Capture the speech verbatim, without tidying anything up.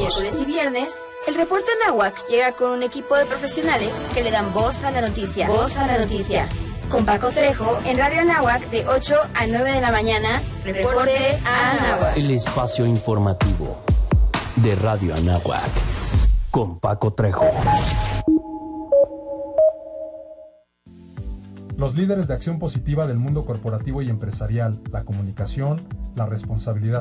Miércoles y viernes, el reporte Anáhuac llega con un equipo de profesionales que le dan voz a la noticia. Voz a la noticia. Con Paco Trejo en Radio Anáhuac de ocho a nueve de la mañana. Reporte Anáhuac. El espacio informativo de Radio Anáhuac con Paco Trejo. Los líderes de acción positiva del mundo corporativo y empresarial, la comunicación, la responsabilidad